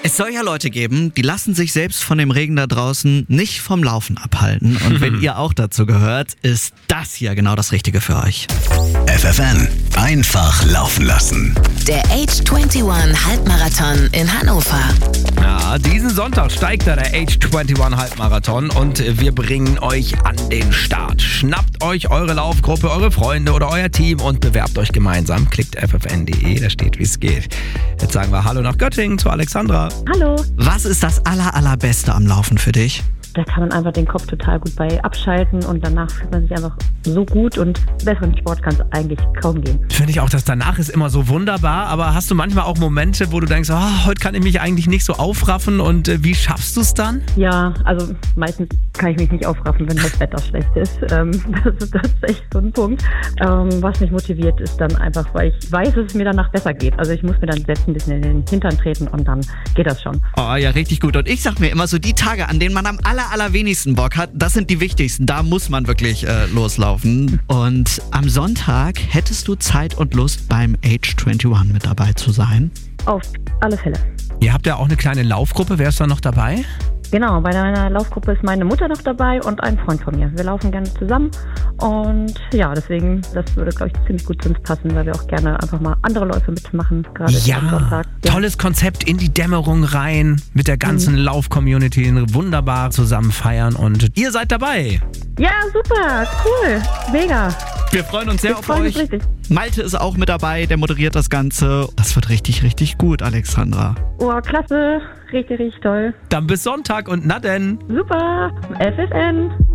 Es soll ja Leute geben, die lassen sich selbst von dem Regen da draußen nicht vom Laufen abhalten. Und wenn ihr auch dazu gehört, ist das hier genau das Richtige für euch. FFN, einfach laufen lassen. Der Age 21 Halbmarathon in Hannover. Ja, diesen Sonntag steigt da der Age 21 Halbmarathon und wir bringen euch an den Start. Schnappt euch eure Laufgruppe, eure Freunde oder euer Team und bewerbt euch gemeinsam. Klickt ffn.de, da steht, wie es geht. Jetzt sagen wir Hallo nach Göttingen zu Alexandra. Hallo. Was ist das Allerbeste am Laufen für dich? Da kann man einfach den Kopf total gut bei abschalten und danach fühlt man sich einfach so gut und besseren Sport kann es eigentlich kaum gehen. Finde ich auch, das danach ist immer so wunderbar, aber hast du manchmal auch Momente, wo du denkst, heute kann ich mich eigentlich nicht so aufraffen und wie schaffst du es dann? Ja, also meistens kann ich mich nicht aufraffen, wenn das Wetter schlecht ist. Das ist echt so ein Punkt. Was mich motiviert ist dann einfach, weil ich weiß, dass es mir danach besser geht. Also ich muss mir dann selbst ein bisschen in den Hintern treten und dann geht das schon. Oh ja, richtig gut. Und ich sag mir immer so, die Tage, an denen man am allerwenigsten Bock hat, das sind die wichtigsten. Da muss man wirklich loslaufen. Und am Sonntag hättest du Zeit und Lust, beim Age 21 mit dabei zu sein? Auf alle Fälle. Ihr habt ja auch eine kleine Laufgruppe, wer ist da noch dabei? Genau, bei meiner Laufgruppe ist meine Mutter noch dabei und ein Freund von mir. Wir laufen gerne zusammen und ja, deswegen, das würde, glaube ich, ziemlich gut zu uns passen, weil wir auch gerne einfach mal andere Läufe mitmachen, gerade am Sonntag. Ja, tolles Konzept, in die Dämmerung rein, mit der ganzen Lauf-Community wunderbar zusammen feiern und ihr seid dabei. Ja, super, cool, mega. Wir freuen uns sehr auf euch. Richtig. Malte ist auch mit dabei, der moderiert das Ganze. Das wird richtig, richtig gut, Alexandra. Oh, klasse, richtig, richtig toll. Dann bis Sonntag und na denn. Super, FFN.